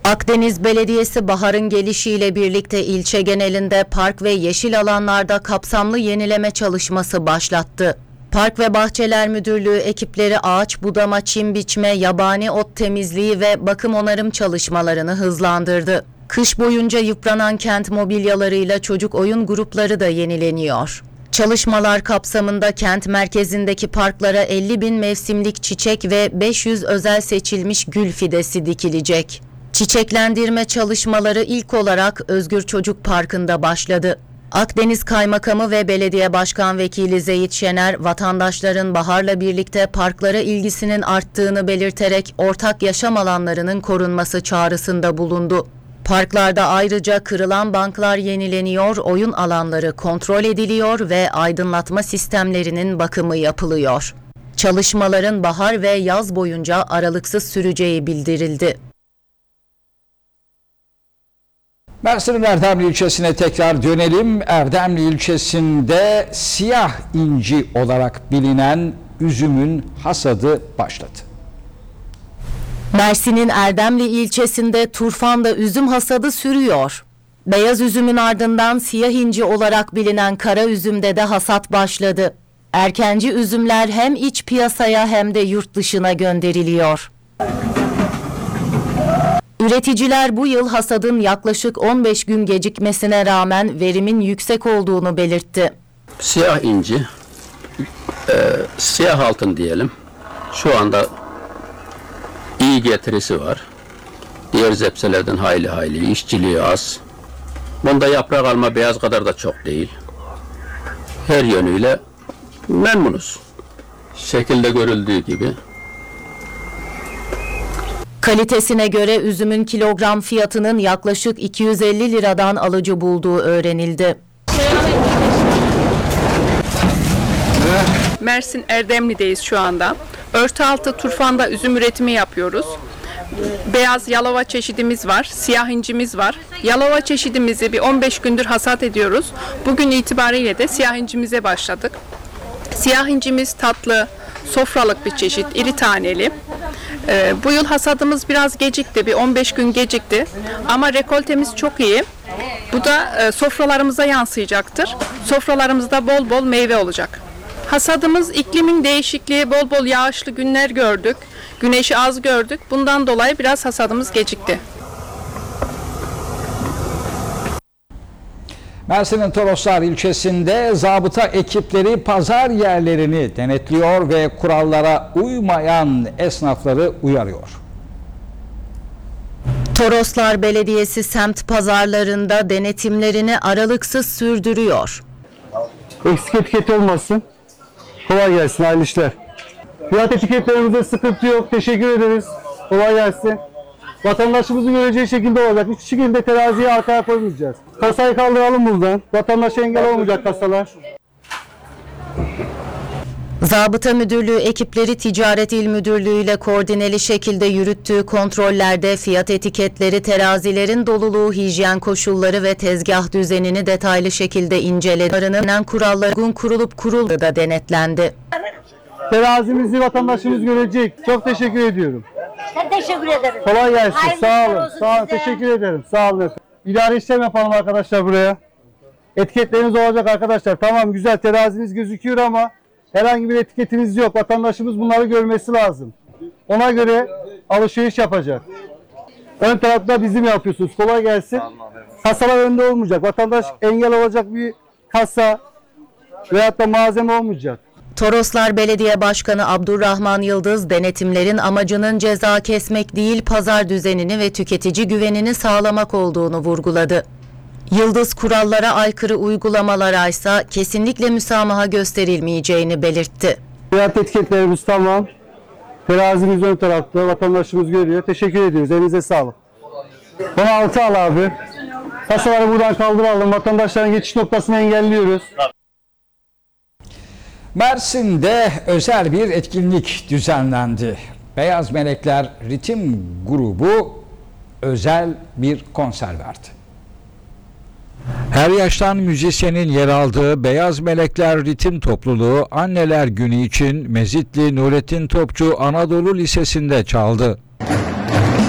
Akdeniz Belediyesi baharın gelişiyle birlikte ilçe genelinde park ve yeşil alanlarda kapsamlı yenileme çalışması başlattı. Park ve Bahçeler Müdürlüğü ekipleri ağaç budama, çim biçme, yabani ot temizliği ve bakım onarım çalışmalarını hızlandırdı. Kış boyunca yıpranan kent mobilyalarıyla çocuk oyun grupları da yenileniyor. Çalışmalar kapsamında kent merkezindeki parklara 50.000 mevsimlik çiçek ve 500 özel seçilmiş gül fidesi dikilecek. Çiçeklendirme çalışmaları ilk olarak Özgür Çocuk Parkı'nda başladı. Akdeniz Kaymakamı ve Belediye Başkan Vekili Zeyit Şener, vatandaşların baharla birlikte parklara ilgisinin arttığını belirterek ortak yaşam alanlarının korunması çağrısında bulundu. Parklarda ayrıca kırılan banklar yenileniyor, oyun alanları kontrol ediliyor ve aydınlatma sistemlerinin bakımı yapılıyor. Çalışmaların bahar ve yaz boyunca aralıksız süreceği bildirildi. Mersin'in Erdemli ilçesine tekrar dönelim. Erdemli ilçesinde siyah inci olarak bilinen üzümün hasadı başladı. Mersin'in Erdemli ilçesinde turfanda üzüm hasadı sürüyor. Beyaz üzümün ardından siyah inci olarak bilinen kara üzümde de hasat başladı. Erkenci üzümler hem iç piyasaya hem de yurt dışına gönderiliyor. Üreticiler bu yıl hasadın yaklaşık 15 gün gecikmesine rağmen verimin yüksek olduğunu belirtti. Siyah inci, siyah altın diyelim. Şu anda iyi getirisi var. Diğer zepselerden hayli işçiliği az. Bunda yaprak alma beyaz kadar da çok değil. Her yönüyle memnunuz. Şekilde görüldüğü gibi. Kalitesine göre üzümün kilogram fiyatının yaklaşık 250 liradan alıcı bulduğu öğrenildi. Mersin Erdemli'deyiz şu anda. Örtü altı turfanda üzüm üretimi yapıyoruz. Beyaz Yalova çeşidimiz var, siyah incimiz var. Yalova çeşidimizi bir 15 gündür hasat ediyoruz. Bugün itibariyle de siyah incimize başladık. Siyah incimiz tatlı, sofralık bir çeşit, iri taneli. Bu yıl hasadımız biraz gecikti, bir 15 gün gecikti ama rekoltemiz çok iyi. Bu da sofralarımıza yansıyacaktır. Sofralarımızda bol bol meyve olacak. Hasadımız iklimin değişikliği, bol bol yağışlı günler gördük. Güneşi az gördük. Bundan dolayı biraz hasadımız gecikti. Mersin'in Toroslar ilçesinde zabıta ekipleri pazar yerlerini denetliyor ve kurallara uymayan esnafları uyarıyor. Toroslar Belediyesi semt pazarlarında denetimlerini aralıksız sürdürüyor. Eksik etiket olmasın. Kolay gelsin, hayırlı işler. Fiyat etiketlerimizde sıkıntı yok. Teşekkür ederiz. Kolay gelsin. Vatandaşımızın göreceği şekilde olacak. Hiçbir şekilde teraziyi arkaya koymayacağız. Kasayı kaldıralım buradan. Vatandaşa engel olmayacak kasalar. Zabıta Müdürlüğü ekipleri Ticaret İl Müdürlüğü ile koordineli şekilde yürüttüğü kontrollerde fiyat etiketleri, terazilerin doluluğu, hijyen koşulları ve tezgah düzenini detaylı şekilde inceledi. Kurallara uygun kurulup kurulmadığı da denetlendi. Terazimizi vatandaşımız görecek. Çok teşekkür ediyorum. Ben teşekkür ederim. Kolay gelsin. Hayırlı Sağ işler olun. olsun Sağ olun. size. Teşekkür ederim. Sağ olun efendim. İdari işlem yapalım arkadaşlar buraya. Etiketleriniz olacak arkadaşlar. Tamam, güzel, teraziniz gözüküyor ama herhangi bir etiketiniz yok. Vatandaşımız bunları görmesi lazım. Ona göre alışveriş yapacak. Ön tarafta bizim yapıyorsunuz. Kolay gelsin. Kasalar önde olmayacak. Vatandaş engel olacak bir kasa veyahut da malzeme olmayacak. Toroslar Belediye Başkanı Abdurrahman Yıldız, denetimlerin amacının ceza kesmek değil, pazar düzenini ve tüketici güvenini sağlamak olduğunu vurguladı. Yıldız, kurallara aykırı uygulamalara ise kesinlikle müsamaha gösterilmeyeceğini belirtti. Fiyat etiketlerimiz tamam. Terazimiz ön tarafta. Vatandaşımız görüyor. Teşekkür ediyoruz. Elinize sağlık. 16 al abi. Kasaları buradan kaldıralım. Vatandaşların geçiş noktasını engelliyoruz. Mersin'de özel bir etkinlik düzenlendi. Beyaz Melekler Ritim Grubu özel bir konser verdi. Her yaştan müzisyenin yer aldığı Beyaz Melekler Ritim Topluluğu Anneler Günü için Mezitli Nurettin Topçu Anadolu Lisesi'nde çaldı.